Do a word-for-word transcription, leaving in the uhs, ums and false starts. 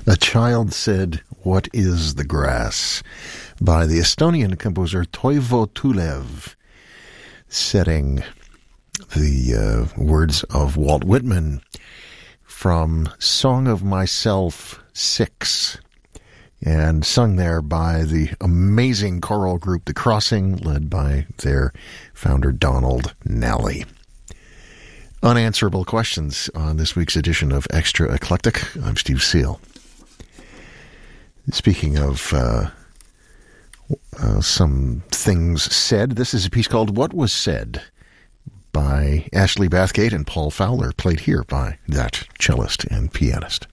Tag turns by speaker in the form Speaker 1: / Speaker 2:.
Speaker 1: A Child Said, What is the Grass? By the Estonian composer Toivo Tulev, setting the uh, words of Walt Whitman from Song of Myself six, and sung there by the amazing choral group The Crossing, led by their founder Donald Nally. Unanswerable questions on this week's edition of Extra Eclectic. I'm Steve Seal. Speaking of uh, uh, some things said, this is a piece called What Was Said by Ashley Bathgate and Paul Fowler, played here by that cellist and pianist.